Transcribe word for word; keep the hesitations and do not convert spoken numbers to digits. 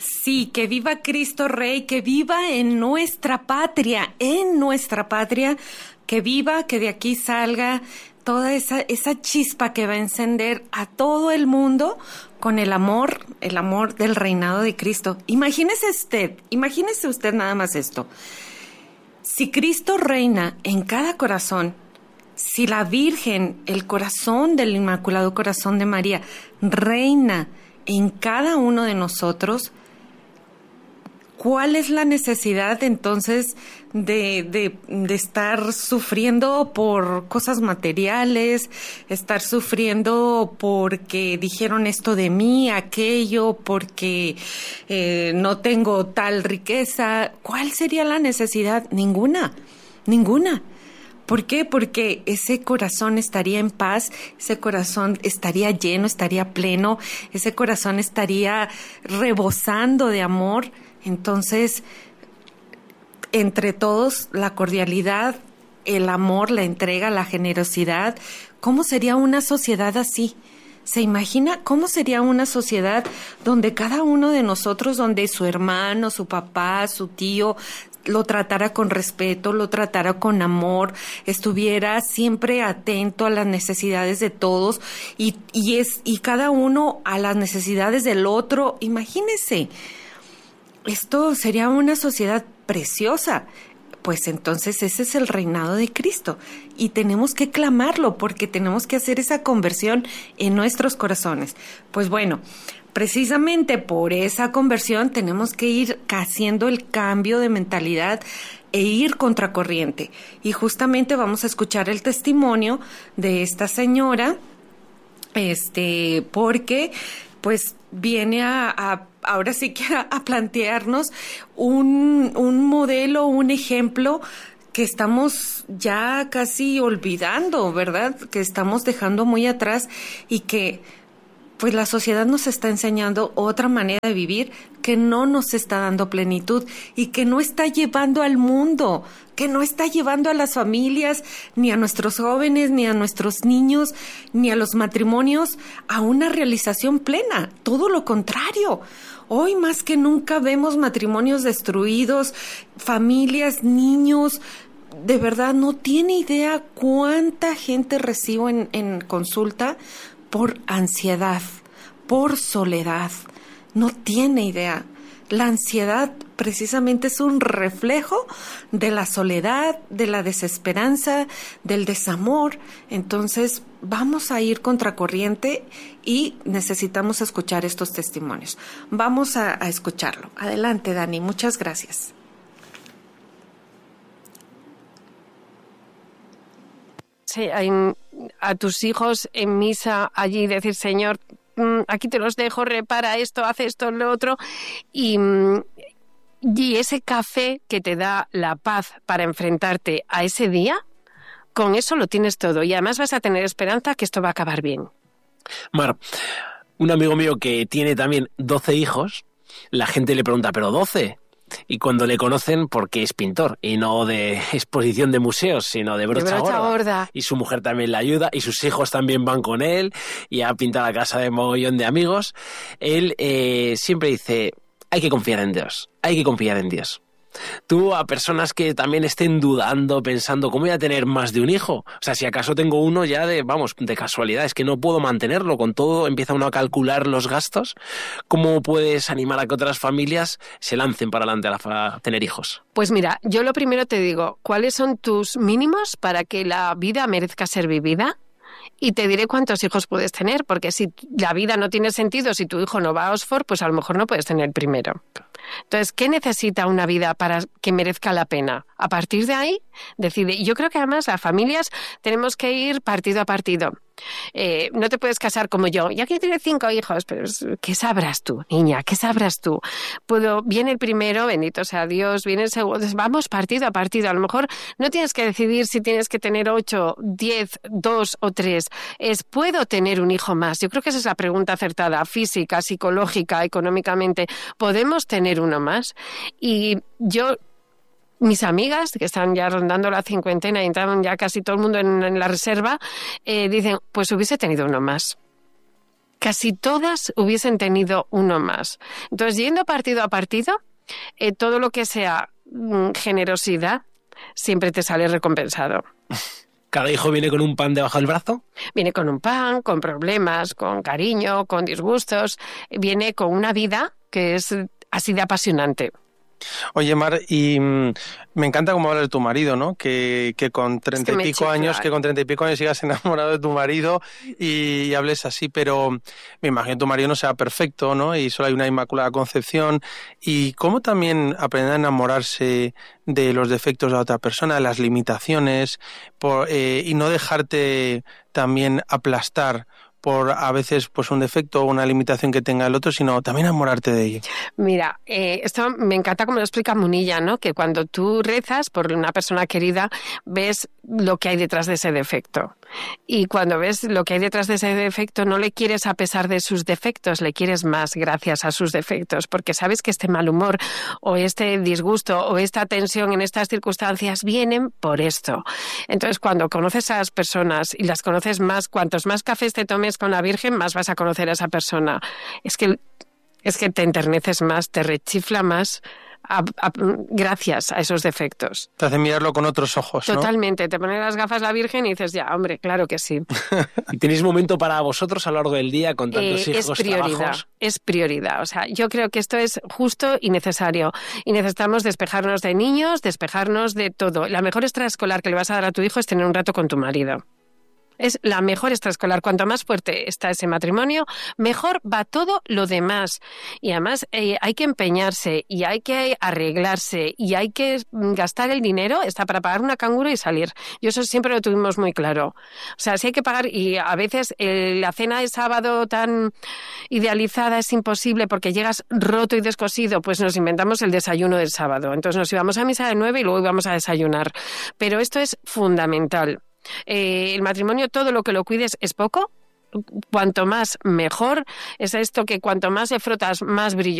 Sí, que viva Cristo Rey, que viva en nuestra patria, en nuestra patria, que viva, que de aquí salga toda esa, esa chispa que va a encender a todo el mundo con el amor, el amor del reinado de Cristo. Imagínese usted, imagínese usted nada más esto. Si Cristo reina en cada corazón, si la Virgen, el corazón del Inmaculado Corazón de María, reina en cada uno de nosotros, ¿cuál es la necesidad entonces de, de, de estar sufriendo por cosas materiales, estar sufriendo porque dijeron esto de mí, aquello, porque eh, no tengo tal riqueza? ¿Cuál sería la necesidad? Ninguna, ninguna. ¿Por qué? Porque ese corazón estaría en paz, ese corazón estaría lleno, estaría pleno, ese corazón estaría rebosando de amor. Entonces, entre todos, la cordialidad, el amor, la entrega, la generosidad. ¿Cómo sería una sociedad así? ¿Se imagina cómo sería una sociedad donde cada uno de nosotros, donde su hermano, su papá, su tío, lo tratara con respeto, lo tratara con amor, estuviera siempre atento a las necesidades de todos y, y, es, y cada uno a las necesidades del otro? Imagínese, esto sería una sociedad preciosa. Pues entonces ese es el reinado de Cristo y tenemos que clamarlo porque tenemos que hacer esa conversión en nuestros corazones. Pues bueno, precisamente por esa conversión tenemos que ir haciendo el cambio de mentalidad e ir contracorriente. Y justamente vamos a escuchar el testimonio de esta señora, este, porque pues viene a, a ahora sí que a, a plantearnos un, un modelo, un ejemplo que estamos ya casi olvidando, ¿verdad? Que estamos dejando muy atrás y que pues la sociedad nos está enseñando otra manera de vivir que no nos está dando plenitud y que no está llevando al mundo, que no está llevando a las familias, ni a nuestros jóvenes, ni a nuestros niños, ni a los matrimonios a una realización plena. Todo lo contrario. Hoy más que nunca vemos matrimonios destruidos, familias, niños. De verdad, no tiene idea cuánta gente recibo en, en consulta por ansiedad, por soledad. No tiene idea. La ansiedad precisamente es un reflejo de la soledad, de la desesperanza, del desamor. Entonces, vamos a ir contracorriente y necesitamos escuchar estos testimonios. Vamos a, a escucharlo. Adelante, Dani. Muchas gracias. Sí, a tus hijos en misa allí decir, Señor, aquí te los dejo, repara esto, hace esto, lo otro, y, y ese café que te da la paz para enfrentarte a ese día, con eso lo tienes todo y además vas a tener esperanza que esto va a acabar bien. Mar, un amigo mío que tiene también doce hijos, la gente le pregunta, ¿pero doce? Y cuando le conocen, porque es pintor, y no de exposición de museos, sino de brocha, de brocha gorda. gorda. Y su mujer también le ayuda, y sus hijos también van con él, y ha pintado la casa de mogollón de amigos. Él eh, siempre dice, hay que confiar en Dios, hay que confiar en Dios. Tú, a personas que también estén dudando, pensando, ¿cómo voy a tener más de un hijo? O sea, si acaso tengo uno ya de, vamos, de casualidad, es que no puedo mantenerlo, con todo empieza uno a calcular los gastos. ¿Cómo puedes animar a que otras familias se lancen para adelante a, la, a tener hijos? Pues mira, yo lo primero te digo, ¿cuáles son tus mínimos para que la vida merezca ser vivida? Y te diré cuántos hijos puedes tener, porque si la vida no tiene sentido, si tu hijo no va a Oxford, pues a lo mejor no puedes tener el primero. Entonces, ¿qué necesita una vida para que merezca la pena? A partir de ahí, decide. Y yo creo que además las familias tenemos que ir partido a partido. Eh, no te puedes casar como yo. Yo quiero tener cinco hijos, pero ¿qué sabrás tú, niña? ¿Qué sabrás tú? Puedo, viene el primero, bendito sea Dios, viene el segundo. Vamos partido a partido. A lo mejor no tienes que decidir si tienes que tener ocho, diez, dos o tres. Es, ¿puedo tener un hijo más? Yo creo que esa es la pregunta acertada, física, psicológica, económicamente. ¿Podemos tener uno más? Y yo... Mis amigas, que están ya rondando la cincuentena y entraron ya casi todo el mundo en, en la reserva, eh, dicen, pues hubiese tenido uno más. casi todas hubiesen tenido uno más. Entonces, yendo partido a partido, eh, todo lo que sea mm, generosidad siempre te sale recompensado. ¿Cada hijo viene con un pan debajo del brazo? Viene con un pan, con problemas, con cariño, con disgustos. Viene con una vida que es así de apasionante. Oye, Mar, y mmm, me encanta cómo habla de tu marido, ¿no? Que, que con treinta es que y pico años, que con treinta y pico años sigas enamorado de tu marido y, y hables así, pero me imagino que tu marido no sea perfecto, ¿no? Y solo hay una inmaculada concepción. Y cómo también aprender a enamorarse de los defectos de la otra persona, de las limitaciones, por, eh, y no dejarte también aplastar por a veces pues un defecto o una limitación que tenga el otro, sino también enamorarte de ello. Mira, eh, esto me encanta como lo explica Munilla, ¿no? Que cuando tú rezas por una persona querida, ves lo que hay detrás de ese defecto. Y cuando ves lo que hay detrás de ese defecto, no le quieres a pesar de sus defectos, le quieres más gracias a sus defectos, porque sabes que este mal humor o este disgusto o esta tensión en estas circunstancias vienen por esto. Entonces, cuando conoces a las personas y las conoces más, cuantos más cafés te tomes con la Virgen, más vas a conocer a esa persona. Es que, es que te enterneces más, te rechifla más a, a, gracias a esos defectos. Te hace mirarlo con otros ojos, ¿no? Totalmente. Te pones las gafas la Virgen y dices, ya, hombre, claro que sí. ¿Y tenéis momento para vosotros a lo largo del día con tantos eh, hijos, es prioridad, trabajos? Es prioridad. O sea, yo creo que esto es justo y necesario. Y necesitamos despejarnos de niños, despejarnos de todo. La mejor extraescolar que le vas a dar a tu hijo es tener un rato con tu marido. Es la mejor extraescolar. Cuanto más fuerte está ese matrimonio, mejor va todo lo demás. Y además eh, hay que empeñarse y hay que arreglarse y hay que gastar el dinero está para pagar una canguro y salir. Y eso siempre lo tuvimos muy claro. O sea, si hay que pagar, y a veces eh, la cena de sábado tan idealizada es imposible porque llegas roto y descosido, pues nos inventamos el desayuno del sábado. Entonces nos íbamos a misa de nueve y luego íbamos a desayunar. Pero esto es fundamental. Eh, el matrimonio, todo lo que lo cuides es poco, cuanto más mejor. Es esto que cuanto más se frotas, más brillo